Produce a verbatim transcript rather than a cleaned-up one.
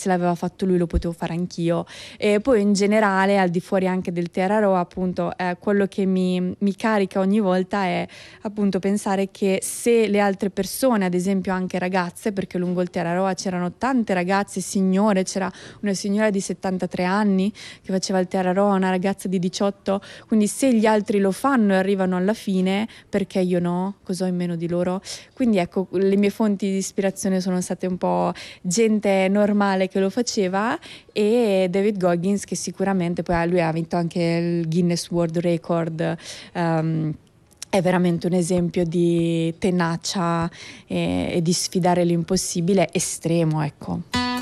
se l'aveva fatto lui lo potevo fare anch'io. E poi in generale, al di fuori anche del Terra Roa, appunto, eh, quello che mi, mi carica ogni volta è appunto pensare che se le altre persone, ad esempio anche ragazze, perché lungo il Terra Roa c'erano tante ragazze, signore, c'era una signora di settantatré anni che faceva il Terra Roa, una ragazza di diciotto, quindi se gli altri lo fanno e arrivano alla fine, perché io no? Cosa ho in meno di loro? Quindi ecco, le mie fonti di ispirazione sono state un po' gente normale che lo faceva e David Goggins, che sicuramente poi lui ha vinto anche il Guinness World Record, um, è veramente un esempio di tenacia e, e di sfidare l'impossibile estremo, ecco.